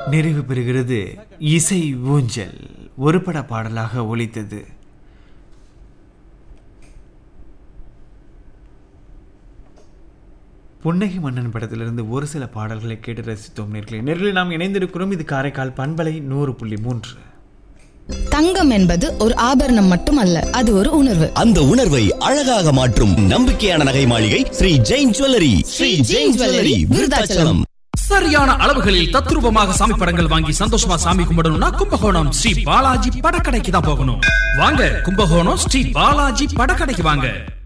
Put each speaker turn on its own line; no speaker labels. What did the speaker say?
நிறைவு பெறுகிறது இசை ஊஞ்சல். ஒரு பட பாடலாக ஒலித்தது. புன்னகை மன்னன் படத்திலிருந்து ஒரு சில பாடல்களை கேட்டு ரசித்தோம். நேர்களை நாம் இணைந்திருக்கிறோம். இது காரைக்கால் பண்பலை 100.3.
தங்கம் என்பது ஒரு ஆபரணம் மட்டுமல்ல, அது ஒரு உணர்வு.
அந்த உணர்வை அழகாக மாற்றும் நம்பிக்கையான நகை மாளிகை ஸ்ரீ ஜெயின் ஜுவல்லரி. ஸ்ரீ ஜெயின் ஜுவல்லரி, விருதாச்சலம்.
சரியான அளவுகளில் தத்ரூபமாக சாமி படங்கள் வாங்கி சந்தோஷமா சாமி கும்பிடணும்னா கும்பகோணம் ஸ்ரீ பாலாஜி படக்கடைக்கு தான் போகணும். வாங்க, கும்பகோணம் ஸ்ரீ பாலாஜி படக்கடைக்கு வாங்க.